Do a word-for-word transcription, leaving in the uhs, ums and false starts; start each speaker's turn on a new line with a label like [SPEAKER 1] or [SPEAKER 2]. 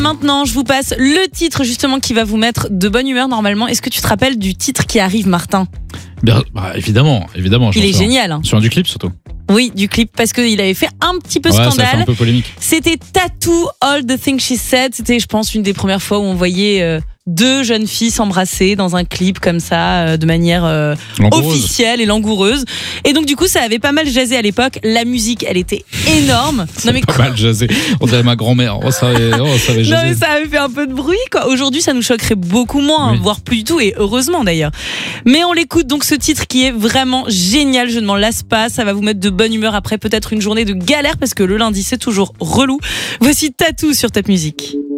[SPEAKER 1] Maintenant, je vous passe le titre justement qui va vous mettre de bonne humeur normalement. Est-ce que tu te rappelles du titre qui arrive, Martin ?
[SPEAKER 2] Bien, bah, évidemment, évidemment.
[SPEAKER 1] Il est génial. Hein.
[SPEAKER 2] Sur un du clip surtout.
[SPEAKER 1] Oui, du clip, parce qu'il avait fait un petit peu
[SPEAKER 2] ouais,
[SPEAKER 1] scandale.
[SPEAKER 2] Ça a fait un peu polémique.
[SPEAKER 1] C'était Tattoo, All the Things She Said. C'était, je pense, une des premières fois où on voyait euh, deux jeunes filles s'embrasser dans un clip comme ça, euh, de manière euh, officielle et langoureuse. Et donc, du coup, ça avait pas mal jazzé à l'époque. La musique, elle était énorme.
[SPEAKER 2] Non, mais pas mal jazzé. On dirait ma grand-mère. Oh, ça avait, oh, ça avait jazzé.
[SPEAKER 1] Non, mais ça avait fait un peu de bruit, quoi. Aujourd'hui, ça nous choquerait beaucoup moins, oui. voire plus du tout, et heureusement d'ailleurs. Mais on l'écoute, donc ce titre qui est vraiment génial. Je ne m'en lasse pas. Ça va vous mettre de bonne humeur après peut-être une journée de galère parce que le lundi, c'est toujours relou. Voici Tattoo sur Top Music.